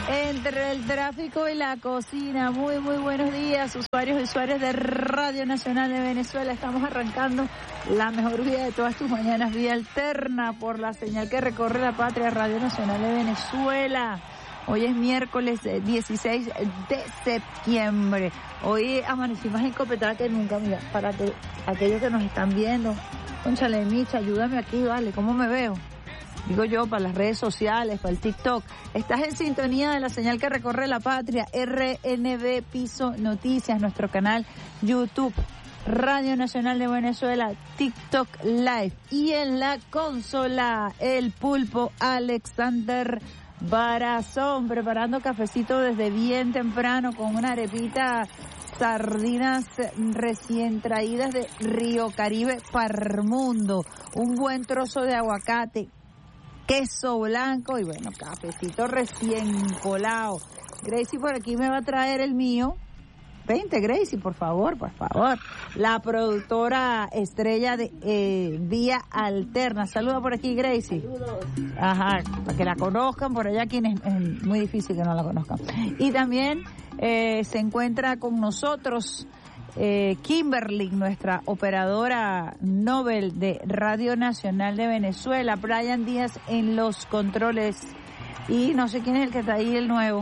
Entre el tráfico y la cocina, muy buenos días, usuarios y usuarias de Radio Nacional de Venezuela. Estamos arrancando la mejor vía de todas tus mañanas, vía alterna por la señal que recorre la patria, Radio Nacional de Venezuela. Hoy es miércoles 16 de septiembre. Hoy amanecimos encopetadas que nunca, mira, para que aquellos que nos están viendo, cónchale, Micha, ayúdame aquí, vale, ¿cómo me veo? Digo yo, para las redes sociales, para el TikTok. Estás en sintonía de la señal que recorre la patria, RNB Piso Noticias, nuestro canal YouTube, Radio Nacional de Venezuela, TikTok Live. Y en la consola, el pulpo Alexander Barazón, preparando cafecito desde bien temprano con una arepita, sardinas recién traídas de Río Caribe Farmundo, un buen trozo de aguacate, queso blanco y bueno, cafecito recién colado. Gracie por aquí me va a traer el mío. Vente, Gracie, por favor. La productora estrella de Vía Alterna. Saluda por aquí, Gracie. Saludos. Ajá, para que la conozcan por allá, quienes es muy difícil que no la conozcan. Y también se encuentra con nosotros Kimberly, nuestra operadora Nobel de Radio Nacional de Venezuela, Brian Díaz en los controles, y no sé quién es el que está ahí, el nuevo,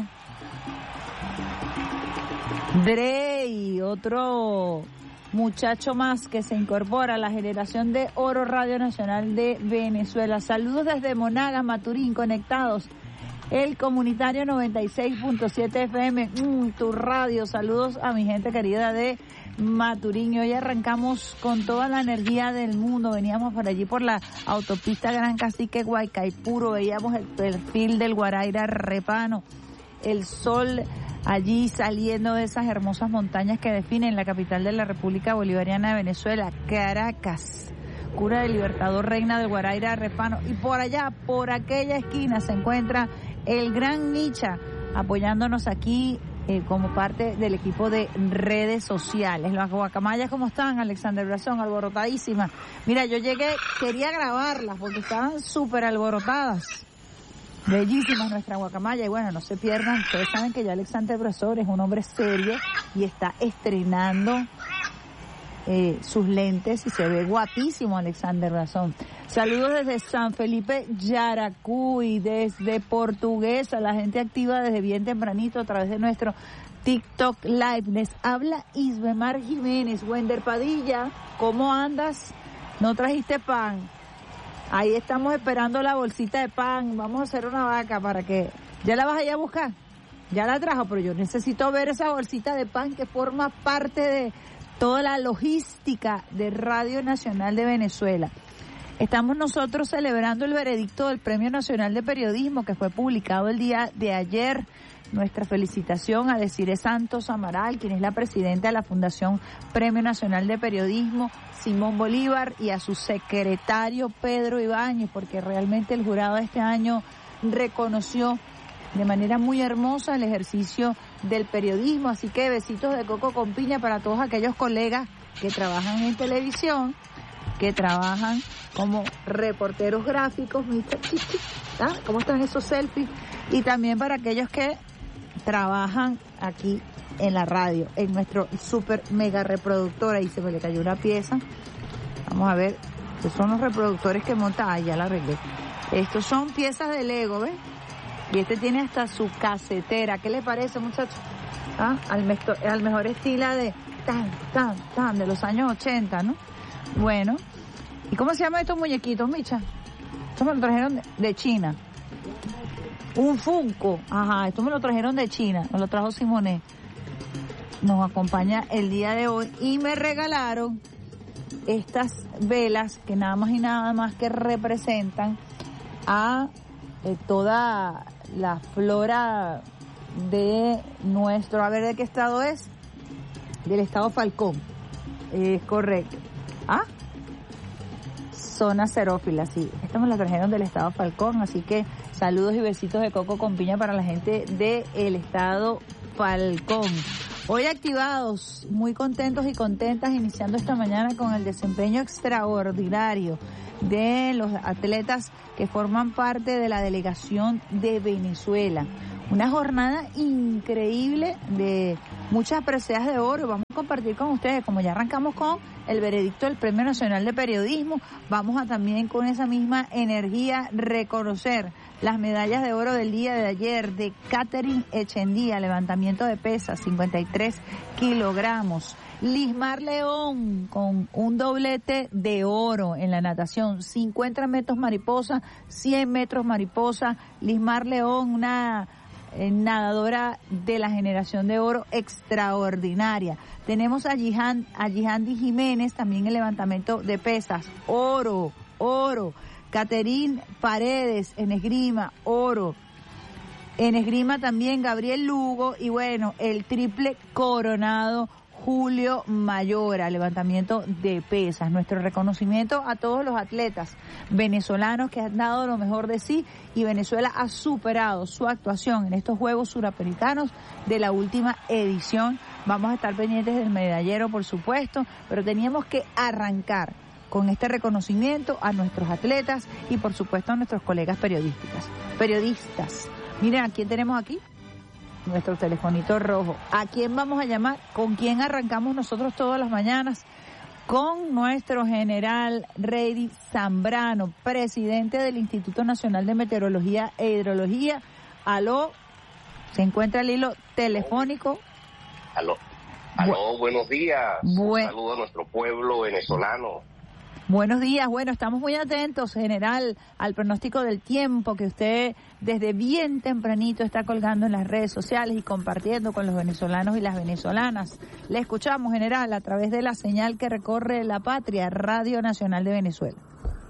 Drey, otro muchacho más que se incorpora a la generación de oro Radio Nacional de Venezuela. Saludos desde Monagas, Maturín, conectados. El comunitario 96.7 FM, tu radio. Saludos a mi gente querida de Maturín. Y hoy arrancamos con toda la energía del mundo. Veníamos por allí por la autopista Gran Cacique Guaycaipuro. Veíamos el perfil del Guaraíra Repano. El sol allí saliendo de esas hermosas montañas que definen la capital de la República Bolivariana de Venezuela, Caracas. Cura del Libertador, reina del Guaraíra Repano. Y por allá, por aquella esquina, se encuentra el gran Micha apoyándonos aquí como parte del equipo de redes sociales. Las guacamayas, ¿cómo están, Alexander Brazón? Alborotadísimas. Mira, yo llegué, quería grabarlas porque estaban súper alborotadas. Bellísima nuestra guacamaya, y bueno, no se pierdan. Ustedes saben que ya Alexander Brazón es un hombre serio y está estrenando sus lentes y se ve guapísimo Alexander Brazón. Saludos desde San Felipe Yaracuy, desde Portuguesa, la gente activa desde bien tempranito a través de nuestro TikTok Live. Les habla Isbemar Jiménez. Wender Padilla, ¿cómo andas? ¿No trajiste pan? Ahí estamos esperando la bolsita de pan. Vamos a hacer una vaca para que... ¿Ya la vas a ir a buscar? Ya la trajo, pero yo necesito ver esa bolsita de pan que forma parte de toda la logística de Radio Nacional de Venezuela. Estamos nosotros celebrando el veredicto del Premio Nacional de Periodismo que fue publicado el día de ayer. Nuestra felicitación a Desiree Santos Amaral, quien es la presidenta de la Fundación Premio Nacional de Periodismo, Simón Bolívar, y a su secretario Pedro Ibáñez, porque realmente el jurado de este año reconoció de manera muy hermosa el ejercicio del periodismo. Así que besitos de coco con piña para todos aquellos colegas que trabajan en televisión, que trabajan como reporteros gráficos. ¿Cómo están esos selfies? Y también para aquellos que trabajan aquí en la radio, en nuestro super mega reproductor. Ahí se me le cayó una pieza. Vamos a ver, estos son los reproductores que monta. Ya la arreglé. Estos son piezas de Lego, ¿ves? Y este tiene hasta su casetera. ¿Qué le parece, muchachos? Al mejor estilo de de los años 80, ¿no? Bueno, ¿y cómo se llaman estos muñequitos, Micha? Estos me lo trajeron de China. Un Funko. Ajá, esto me lo trajeron de China. Me lo trajo Simonet. Nos acompaña el día de hoy y me regalaron estas velas que nada más y nada más que representan a toda la flora de nuestro... A ver, ¿de qué estado es? Del estado Falcón. Es correcto. Zona xerófila, sí. Esta me la trajeron del estado Falcón, así que saludos y besitos de coco con piña para la gente del estado Falcón. Hoy activados, muy contentos y contentas, iniciando esta mañana con el desempeño extraordinario de los atletas que forman parte de la delegación de Venezuela. Una jornada increíble de muchas preseas de oro. Vamos a compartir con ustedes, como ya arrancamos con el veredicto del Premio Nacional de Periodismo, vamos a también con esa misma energía reconocer las medallas de oro del día de ayer de Catherine Echendía, levantamiento de pesas, 53 kilogramos. Lismar León con un doblete de oro en la natación, 50 metros mariposa, 100 metros mariposa. Lismar León, una nadadora de la generación de oro extraordinaria. Tenemos a Yihandi Jiménez también en levantamiento de pesas, oro. Caterín Paredes en esgrima, oro. En esgrima también Gabriel Lugo y bueno, el triple coronado Julio Mayora, levantamiento de pesas. Nuestro reconocimiento a todos los atletas venezolanos que han dado lo mejor de sí, y Venezuela ha superado su actuación en estos Juegos Suramericanos de la última edición. Vamos a estar pendientes del medallero, por supuesto, pero teníamos que arrancar con este reconocimiento a nuestros atletas y por supuesto a nuestros colegas periodistas. Miren, ¿a quién tenemos aquí? Nuestro telefonito rojo. ¿A quién vamos a llamar? ¿Con quién arrancamos nosotros todas las mañanas? Con nuestro general Reydi Zambrano, presidente del Instituto Nacional de Meteorología e Hidrología. Aló, se encuentra el hilo telefónico. Aló, buenos días. Un saludo a nuestro pueblo venezolano. Buenos días. Bueno, estamos muy atentos, general, al pronóstico del tiempo que usted desde bien tempranito está colgando en las redes sociales y compartiendo con los venezolanos y las venezolanas. Le escuchamos, general, a través de la señal que recorre la patria, Radio Nacional de Venezuela.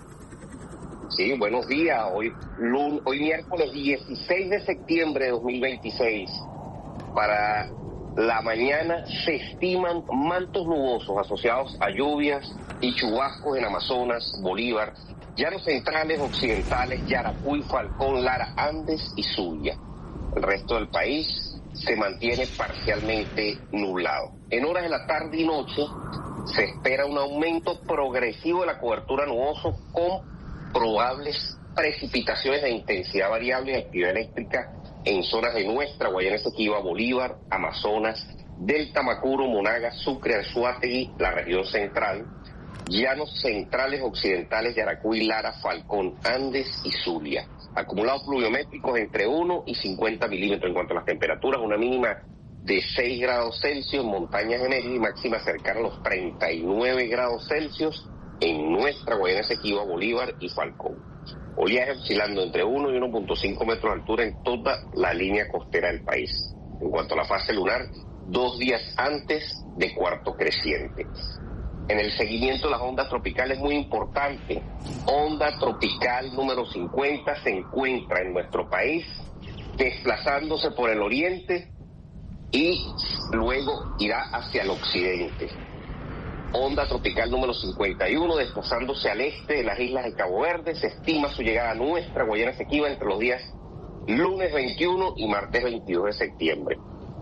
Sí, buenos días. Hoy miércoles 16 de septiembre de 2026. Para la mañana se estiman mantos nubosos asociados a lluvias y chubascos en Amazonas, Bolívar, llanos centrales, occidentales, Yaracuy, Falcón, Lara, Andes y Zulia. El resto del país se mantiene parcialmente nublado. En horas de la tarde y noche se espera un aumento progresivo de la cobertura nubosa con probables precipitaciones de intensidad variable y actividad eléctrica en zonas de nuestra Guayana Esequiba, Bolívar, Amazonas, Delta Macuro, Monagas, Sucre, Anzoátegui, la región central, llanos centrales occidentales, Yaracuy, Lara, Falcón, Andes y Zulia. Acumulados pluviométricos entre 1 y 50 milímetros. En cuanto a las temperaturas, una mínima de 6 grados Celsius en montañas de Mérida y máxima cercana a los 39 grados Celsius en nuestra Guayana Esequiba, Bolívar y Falcón. Oleaje oscilando entre 1 y 1.5 metros de altura en toda la línea costera del país. En cuanto a la fase lunar, 2 días antes de cuarto creciente. En el seguimiento de las ondas tropicales, muy importante, onda tropical número 50 se encuentra en nuestro país, desplazándose por el oriente y luego irá hacia el occidente. Onda tropical número 51 desplazándose al este de las islas de Cabo Verde, se estima su llegada a nuestra Guayana Esequiba entre los días lunes 21 y martes 22 de septiembre.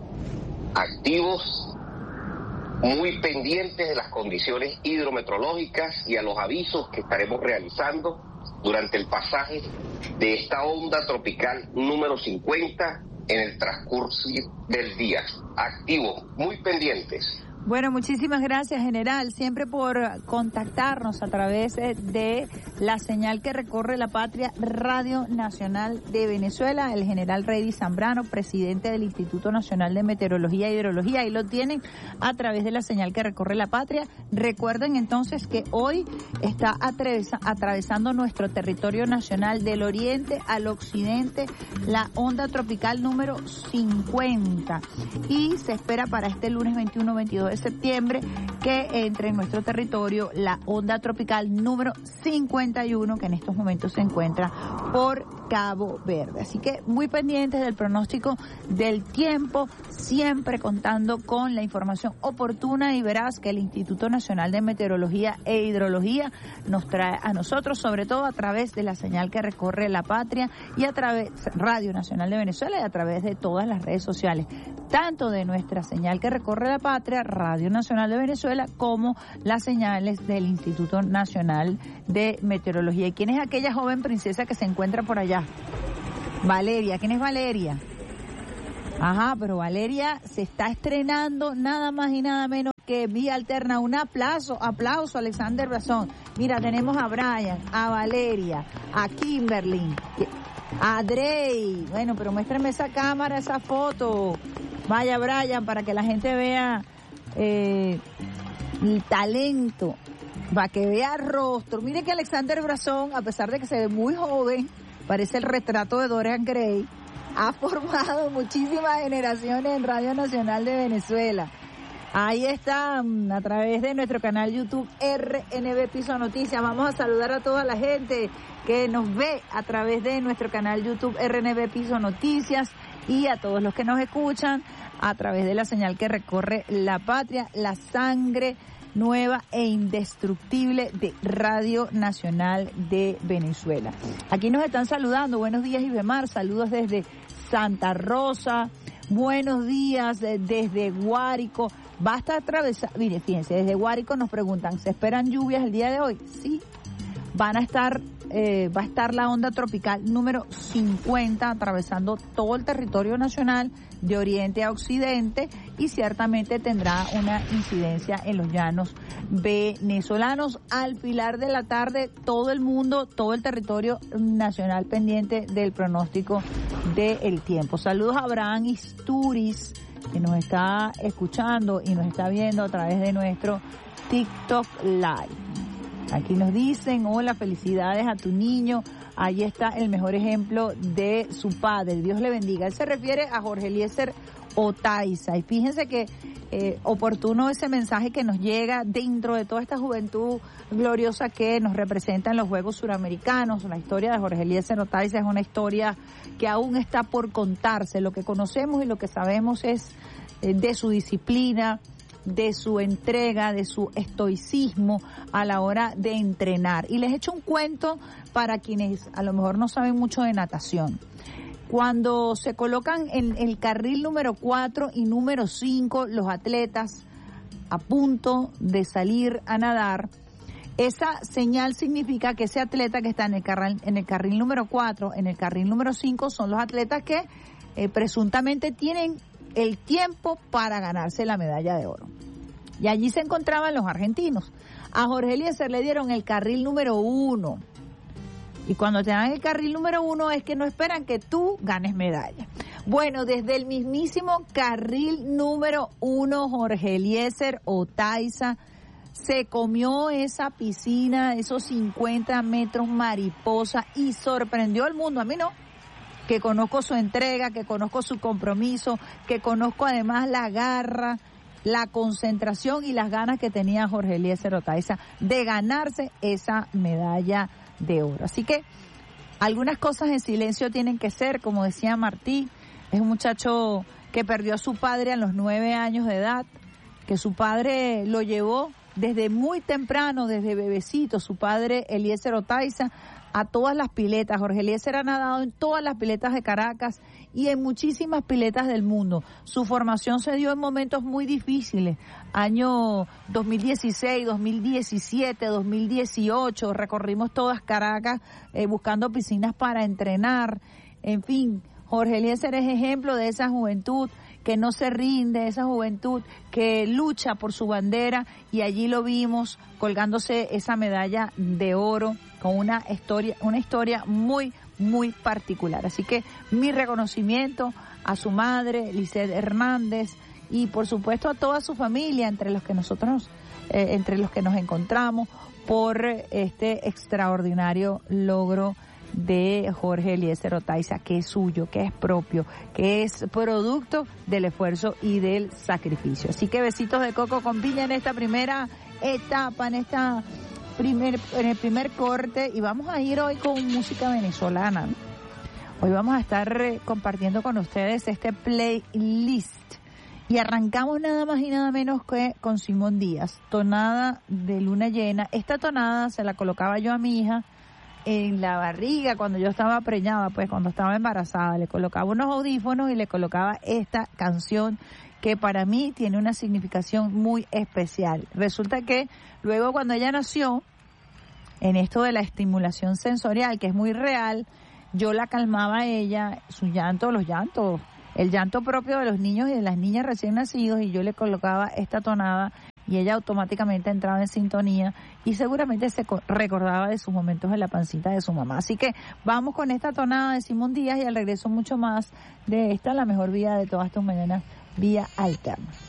Activos, muy pendientes de las condiciones hidrometeorológicas y a los avisos que estaremos realizando durante el pasaje de esta onda tropical número 50 en el transcurso del día. Activos, muy pendientes. Bueno, muchísimas gracias, general, siempre por contactarnos a través de la señal que recorre la patria, Radio Nacional de Venezuela. El general Reydi Zambrano, presidente del Instituto Nacional de Meteorología e Hidrología, ahí lo tienen a través de la señal que recorre la patria. Recuerden entonces que hoy está atravesando nuestro territorio nacional del oriente al occidente la onda tropical número 50 y se espera para este lunes 21-22 de septiembre que entre en nuestro territorio la onda tropical número 51 que en estos momentos se encuentra por Cabo Verde. Así que muy pendientes del pronóstico del tiempo, siempre contando con la información oportuna y veraz que el Instituto Nacional de Meteorología e Hidrología nos trae a nosotros, sobre todo a través de la señal que recorre la patria y a través Radio Nacional de Venezuela y a través de todas las redes sociales, tanto de nuestra señal que recorre la patria, Radio Nacional de Venezuela, como las señales del Instituto Nacional de Meteorología. ¿Y quién es aquella joven princesa que se encuentra por allá? Valeria. ¿Quién es Valeria? Ajá, pero Valeria se está estrenando nada más y nada menos que Vía Alterna. Un aplauso, Alexander Brazón. Mira, tenemos a Brian, a Valeria, a Kimberly, a Drey. Bueno, pero muéstrame esa cámara, esa foto. Vaya, Brian, para que la gente vea el talento, para que vea el rostro. Mire que Alexander Brazón, a pesar de que se ve muy joven, parece el retrato de Dorian Gray, ha formado muchísimas generaciones en Radio Nacional de Venezuela. Ahí está, a través de nuestro canal YouTube RNB Piso Noticias. Vamos a saludar a toda la gente que nos ve a través de nuestro canal YouTube RNB Piso Noticias y a todos los que nos escuchan a través de la señal que recorre la patria, la sangre nueva e indestructible de Radio Nacional de Venezuela. Aquí nos están saludando. Buenos días, Ibemar. Saludos desde Santa Rosa. Buenos días desde Guárico. Basta atravesar. Mire, fíjense, desde Guárico nos preguntan, ¿se esperan lluvias el día de hoy? Sí. Va a estar la onda tropical número 50 atravesando todo el territorio nacional de oriente a occidente y ciertamente tendrá una incidencia en los llanos venezolanos. Al filar de la tarde, todo el mundo, todo el territorio nacional pendiente del pronóstico del tiempo. Saludos a Abraham Isturiz, que nos está escuchando y nos está viendo a través de nuestro TikTok Live. Aquí nos dicen, hola, felicidades a tu niño. Ahí está el mejor ejemplo de su padre. Dios le bendiga. Él se refiere a Jorge Eliezer Otaiza. Y fíjense que oportuno ese mensaje que nos llega dentro de toda esta juventud gloriosa que nos representa en los Juegos Suramericanos. La historia de Jorge Eliezer Otaiza es una historia que aún está por contarse. Lo que conocemos y lo que sabemos es de su disciplina, de su entrega, de su estoicismo a la hora de entrenar. Y les echo un cuento para quienes a lo mejor no saben mucho de natación. Cuando se colocan en el carril número 4 y número 5 los atletas a punto de salir a nadar, esa señal significa que ese atleta que está en el carril número 4, en el carril número 5, son los atletas que presuntamente tienen el tiempo para ganarse la medalla de oro. Y allí se encontraban los argentinos. A Jorge Eliezer le dieron el carril número 1. Y cuando te dan el carril número 1 es que no esperan que tú ganes medalla. Bueno, desde el mismísimo carril número 1, Jorge Eliezer Otaiza se comió esa piscina, esos 50 metros mariposa y sorprendió al mundo. A mí no, que conozco su entrega, que conozco su compromiso, que conozco además la garra, la concentración y las ganas que tenía Jorge Eliezer Otaiza de ganarse esa medalla de oro. Así que algunas cosas en silencio tienen que ser, como decía Martí, es un muchacho que perdió a su padre a los 9 años de edad, que su padre lo llevó desde muy temprano, desde bebecito, su padre Eliezer Otaiza, a todas las piletas. Jorge Eliezer ha nadado en todas las piletas de Caracas y en muchísimas piletas del mundo. Su formación se dio en momentos muy difíciles, año 2016, 2017, 2018, recorrimos todas Caracas buscando piscinas para entrenar. En fin, Jorge Eliezer es ejemplo de esa juventud que no se rinde, esa juventud que lucha por su bandera, y allí lo vimos colgándose esa medalla de oro con una historia muy, muy particular. Así que mi reconocimiento a su madre, Lisette Hernández, y por supuesto a toda su familia, entre los que nos encontramos, por este extraordinario logro de Jorge Eliezer Otaiza, que es suyo, que es propio, que es producto del esfuerzo y del sacrificio. Así que besitos de coco con piña en esta primera etapa, en el primer corte, y vamos a ir hoy con música venezolana. Hoy vamos a estar compartiendo con ustedes este playlist y arrancamos nada más y nada menos que con Simón Díaz, Tonada de Luna Llena. Esta tonada se la colocaba yo a mi hija en la barriga cuando yo estaba preñada, pues cuando estaba embarazada, le colocaba unos audífonos y le colocaba esta canción que para mí tiene una significación muy especial. Resulta que luego cuando ella nació, en esto de la estimulación sensorial, que es muy real, yo la calmaba a ella, su llanto, los llantos el llanto propio de los niños y de las niñas recién nacidos, y yo le colocaba esta tonada y ella automáticamente entraba en sintonía y seguramente se recordaba de sus momentos en la pancita de su mamá. Así que vamos con esta tonada de Simón Díaz y al regreso mucho más de esta, la mejor vida de todas tus mañanas, vía alterna.